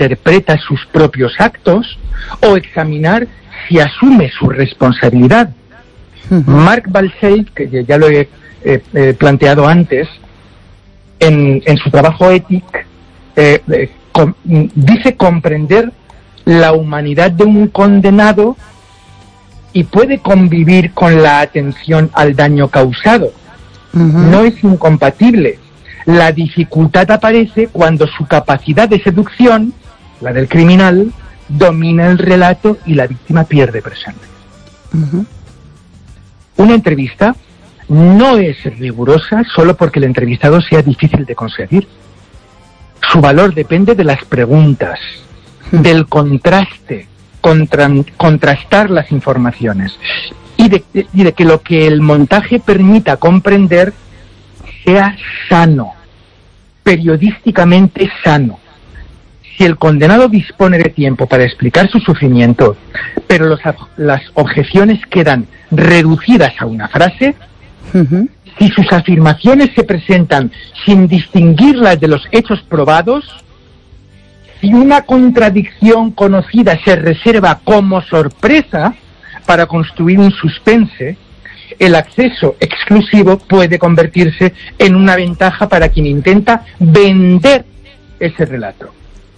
interpreta sus propios actos o examinar si asume su responsabilidad. Mark Balseit, que ya lo he planteado antes, en su trabajo Ética, dice comprender la humanidad de un condenado y puede convivir con la atención al daño causado. No es incompatible. La dificultad aparece cuando su capacidad de seducción, la del criminal, domina el relato y la víctima pierde presente. Una entrevista no es rigurosa solo porque el entrevistado sea difícil de conseguir. Su valor depende de las preguntas, del contraste, contrastar las informaciones y de que lo que el montaje permita comprender sea sano, periodísticamente sano. Si el condenado dispone de tiempo para explicar su sufrimiento, pero las objeciones quedan reducidas a una frase, si sus afirmaciones se presentan sin distinguirlas de los hechos probados, si una contradicción conocida se reserva como sorpresa para construir un suspense, el acceso exclusivo puede convertirse en una ventaja para quien intenta vender ese relato.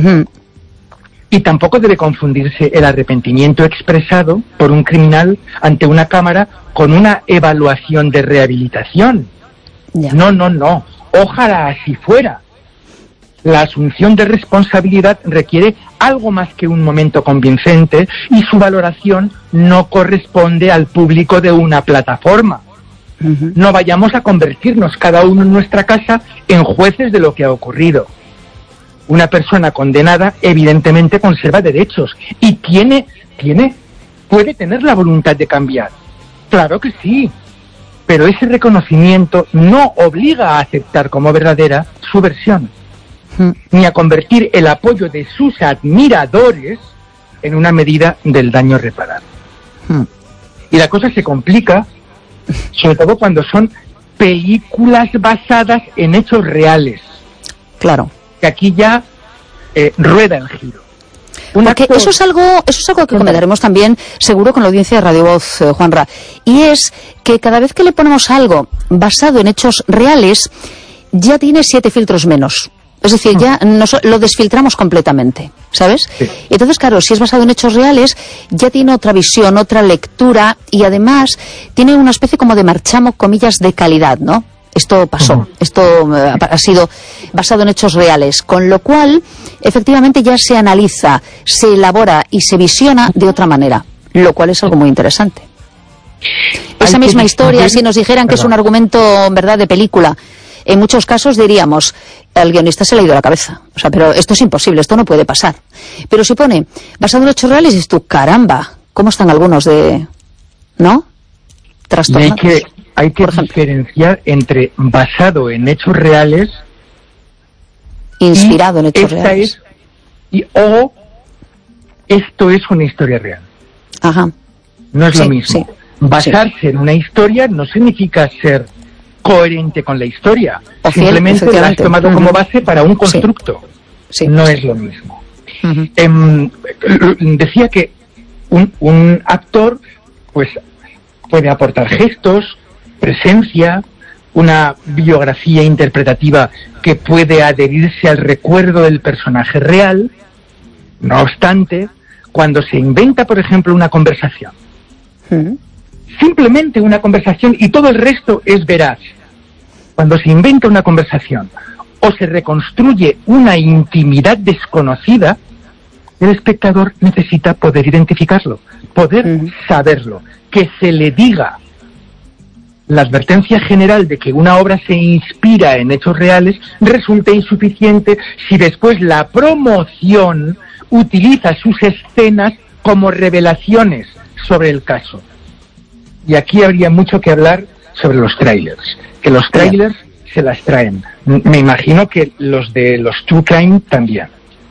Y tampoco debe confundirse el arrepentimiento expresado por un criminal ante una cámara con una evaluación de rehabilitación. No. Ojalá así fuera. La asunción de responsabilidad requiere algo más que un momento convincente y su valoración no corresponde al público de una plataforma. No vayamos a convertirnos cada uno en nuestra casa en jueces de lo que ha ocurrido. Una persona condenada evidentemente conserva derechos y puede tener la voluntad de cambiar. Claro que sí, pero ese reconocimiento no obliga a aceptar como verdadera su versión, ni a convertir el apoyo de sus admiradores en una medida del daño reparado. Y la cosa se complica, sobre todo cuando son películas basadas en hechos reales. Claro. Que aquí ya rueda el giro. Porque eso es algo que comentaremos también, seguro, con la audiencia de Radio Voz, Juanra. Y es que cada vez que le ponemos algo basado en hechos reales, ya tiene 7 filtros menos. Es decir, ya lo desfiltramos completamente, ¿sabes? Sí. Entonces, claro, si es basado en hechos reales, ya tiene otra visión, otra lectura, y además tiene una especie como de marchamo, comillas, de calidad, ¿no? Esto pasó, esto ha sido basado en hechos reales, con lo cual, efectivamente, ya se analiza, se elabora y se visiona de otra manera, lo cual es algo muy interesante. Esa misma historia, si nos dijeran que es un argumento, en verdad, de película, en muchos casos diríamos, al guionista se le ha ido la cabeza. O sea, pero esto es imposible, esto no puede pasar. Pero si pone, basado en hechos reales, dices tú, caramba, ¿cómo están algunos de...? ¿No? Trastornados. Hay que diferenciar entre basado en hechos reales... Inspirado en hechos reales. O esto es una historia real. Ajá. No es lo mismo. Basarse en una historia no significa ser coherente con la historia. O fiel, simplemente la has tomado como base para un constructo. No es lo mismo. Decía que un actor pues puede aportar gestos, presencia, una biografía interpretativa que puede adherirse al recuerdo del personaje real. No obstante, cuando se inventa, por ejemplo, una conversación, simplemente una conversación y todo el resto es veraz. Cuando se inventa una conversación o se reconstruye una intimidad desconocida, el espectador necesita poder identificarlo, poder saberlo, que se le diga. La advertencia general de que una obra se inspira en hechos reales resulta insuficiente si después la promoción utiliza sus escenas como revelaciones sobre el caso. Y aquí habría mucho que hablar sobre los trailers, que los trailers se las traen. Me imagino que los de los True Crime también.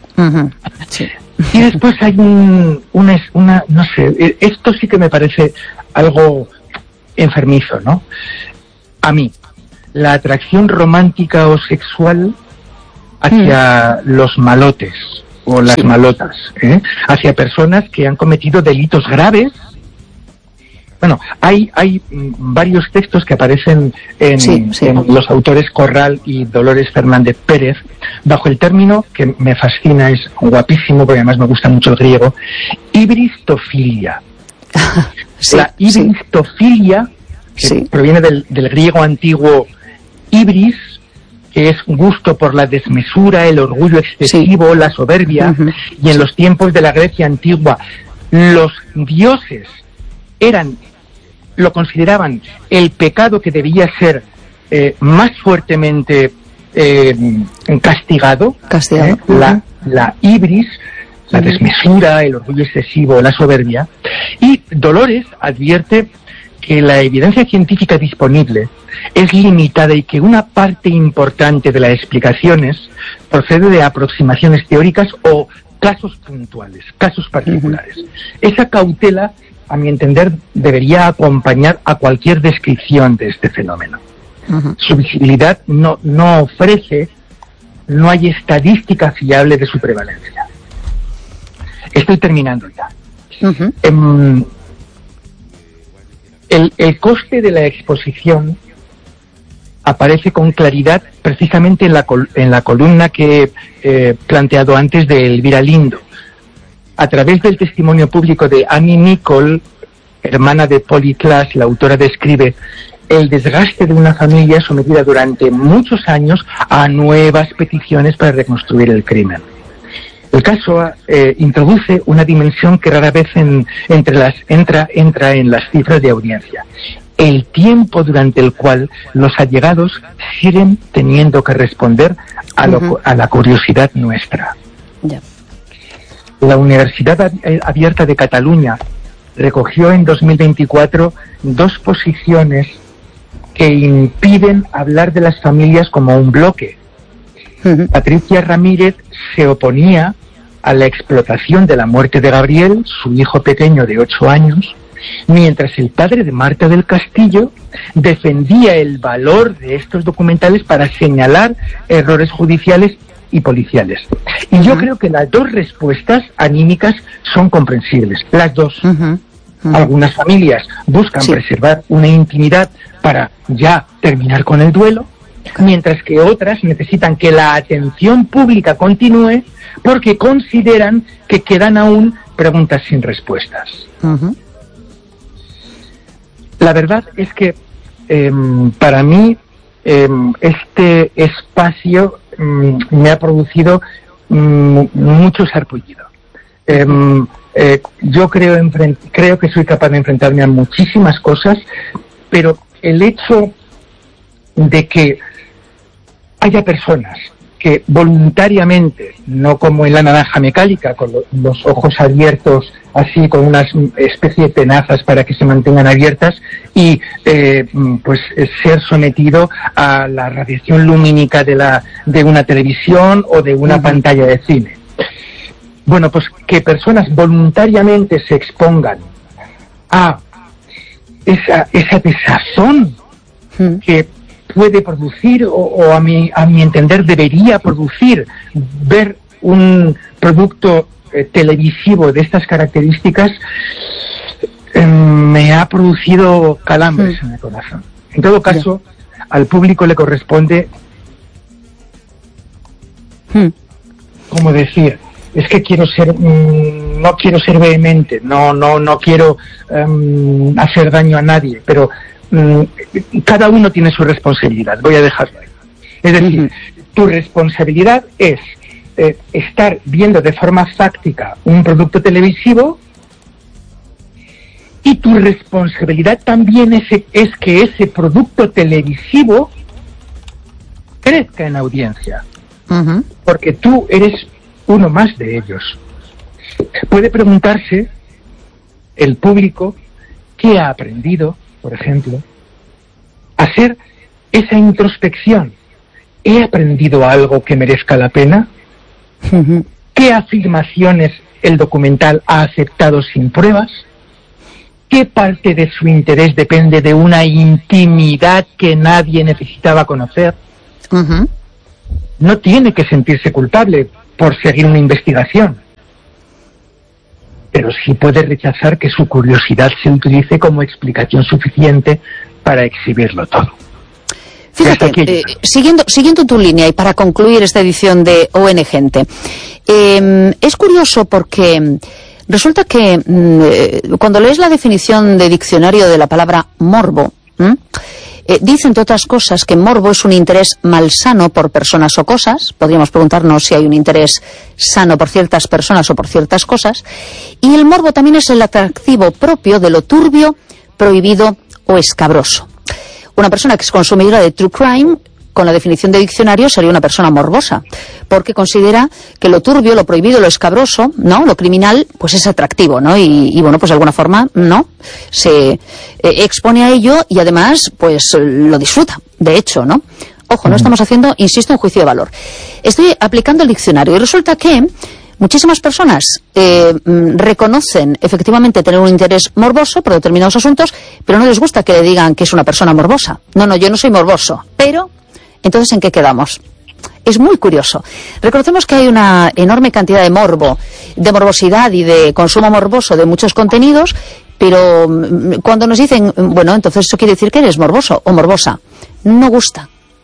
Y después hay una, no sé, esto sí que me parece algo enfermizo, ¿no? A mí, la atracción romántica o sexual hacia los malotes, o las malotas, hacia personas que han cometido delitos graves. Bueno, hay varios textos que aparecen en los autores Corral y Dolores Fernández Pérez, bajo el término que me fascina, es guapísimo, porque además me gusta mucho el griego, hibristofilia. La hibristofilia, que proviene del griego antiguo hibris, que es gusto por la desmesura, el orgullo excesivo, la soberbia, y en los tiempos de la Grecia antigua, los dioses lo consideraban el pecado que debía ser más fuertemente castigado. La hibris, la desmesura, el orgullo excesivo, la soberbia. Y Dolores advierte que la evidencia científica disponible es limitada y que una parte importante de las explicaciones procede de aproximaciones teóricas o casos puntuales, casos particulares. Esa cautela, a mi entender, debería acompañar a cualquier descripción de este fenómeno. Su visibilidad no ofrece, no hay estadística fiable de su prevalencia. Estoy terminando ya. El coste de la exposición aparece con claridad precisamente en la columna que he planteado antes de Elvira Lindo. A través del testimonio público de Annie Nicol, hermana de Polly Klaas, la autora describe el desgaste de una familia sometida durante muchos años a nuevas peticiones para reconstruir el crimen. El caso introduce una dimensión que rara vez entra en las cifras de audiencia: el tiempo durante el cual los allegados siguen teniendo que responder a la curiosidad nuestra. La Universidad Abierta de Cataluña recogió en 2024 2 posiciones que impiden hablar de las familias como un bloque. Patricia Ramírez se oponía a la explotación de la muerte de Gabriel, su hijo pequeño de 8 años, mientras el padre de Marta del Castillo defendía el valor de estos documentales para señalar errores judiciales y policiales. Y yo creo que las 2 respuestas anímicas son comprensibles, las 2. Algunas familias buscan preservar una intimidad para ya terminar con el duelo, mientras que otras necesitan que la atención pública continúe porque consideran que quedan aún preguntas sin respuestas. La verdad es que para mí este espacio me ha producido mucho sarpullido. Yo creo que soy capaz de enfrentarme a muchísimas cosas, pero el hecho de que haya personas que voluntariamente, no como en La naranja mecánica, con los ojos abiertos, así con una especie de tenazas para que se mantengan abiertas, y pues ser sometido a la radiación lumínica de una televisión o de una pantalla de cine. Bueno, pues que personas voluntariamente se expongan a esa desazón que puede producir, o a mi entender debería producir, ver un producto televisivo de estas características, me ha producido calambres en el corazón. En todo caso, al público le corresponde, ¿cómo decir? Es que no quiero ser vehemente, no quiero hacer daño a nadie, pero cada uno tiene su responsabilidad, voy a dejarlo ahí. Es decir, tu responsabilidad es estar viendo de forma fáctica un producto televisivo, y tu responsabilidad también es que ese producto televisivo crezca en audiencia, porque tú eres uno más de ellos. Puede preguntarse el público qué ha aprendido, por ejemplo, a hacer esa introspección. ¿He aprendido algo que merezca la pena? ¿Qué afirmaciones el documental ha aceptado sin pruebas? ¿Qué parte de su interés depende de una intimidad que nadie necesitaba conocer? No tiene que sentirse culpable, por seguir una investigación. Pero sí puede rechazar que su curiosidad se utilice como explicación suficiente para exhibirlo todo. Fíjate, siguiendo tu línea y para concluir esta edición de ON Gente, es curioso porque resulta que cuando lees la definición de diccionario de la palabra morbo, dice, entre otras cosas, que morbo es un interés malsano por personas o cosas. Podríamos preguntarnos si hay un interés sano por ciertas personas o por ciertas cosas. Y el morbo también es el atractivo propio de lo turbio, prohibido o escabroso. Una persona que es consumidora de true crime, con la definición de diccionario, sería una persona morbosa, porque considera que lo turbio, lo prohibido, lo escabroso, ¿no?, lo criminal, pues es atractivo, ¿no? Y bueno, pues de alguna forma, ¿no?, se expone a ello y además, pues lo disfruta, de hecho, ¿no? Ojo, no estamos haciendo, insisto, un juicio de valor. Estoy aplicando el diccionario y resulta que muchísimas personas reconocen efectivamente tener un interés morboso por determinados asuntos, pero no les gusta que le digan que es una persona morbosa. No, yo no soy morboso, pero entonces, ¿en qué quedamos? Es muy curioso. Reconocemos que hay una enorme cantidad de morbo, de morbosidad y de consumo morboso de muchos contenidos, pero cuando nos dicen, bueno, entonces eso quiere decir que eres morboso o morbosa, no gusta.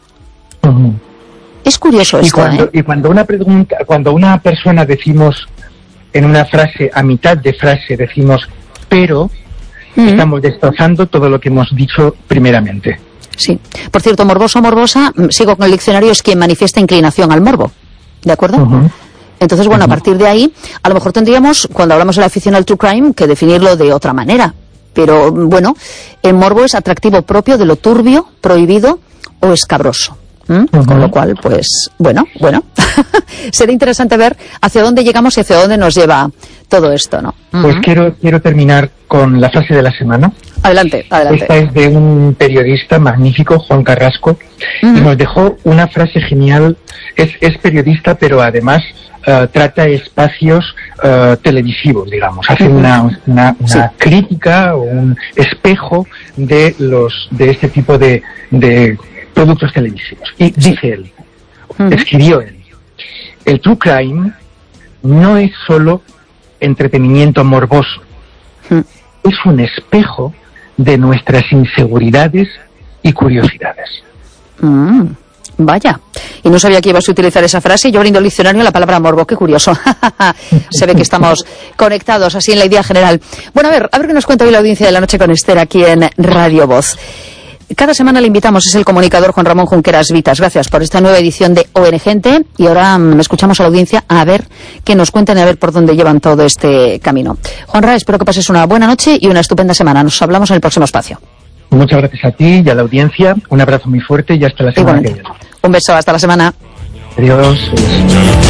Es curioso esto, y cuando una persona decimos en una frase, a mitad de frase decimos pero, estamos destrozando todo lo que hemos dicho primeramente. Sí. Por cierto, morboso o morbosa, sigo con el diccionario, es quien manifiesta inclinación al morbo. ¿De acuerdo? Entonces, bueno, a partir de ahí, a lo mejor tendríamos, cuando hablamos de la afición al true crime, que definirlo de otra manera. Pero, bueno, el morbo es atractivo propio de lo turbio, prohibido o escabroso. Con lo cual, pues, bueno, será interesante ver hacia dónde llegamos y hacia dónde nos lleva todo esto, ¿no? Pues quiero terminar con la frase de la semana. Adelante. Esta es de un periodista magnífico, Juan Carrasco, y nos dejó una frase genial. Es periodista, pero además trata espacios televisivos, digamos. Hace una crítica o un espejo de este tipo de productos televisivos. Y dice él, escribió él, el true crime no es solo entretenimiento morboso, es un espejo de nuestras inseguridades y curiosidades. Vaya, y no sabía que ibas a utilizar esa frase, y yo abriendo el diccionario la palabra morbo, qué curioso. Se ve que estamos conectados así en la idea general. Bueno, a ver qué nos cuenta hoy la audiencia de La Noche con Esther aquí en Radio Voz. Cada semana le invitamos, es el comunicador Juan Ramón Junqueras Vitas. Gracias por esta nueva edición de ON Gente. Y ahora escuchamos a la audiencia a ver qué nos cuentan y a ver por dónde llevan todo este camino. Juanra, espero que pases una buena noche y una estupenda semana. Nos hablamos en el próximo espacio. Muchas gracias a ti y a la audiencia. Un abrazo muy fuerte y hasta la semana que viene. Un beso, hasta la semana. Adiós.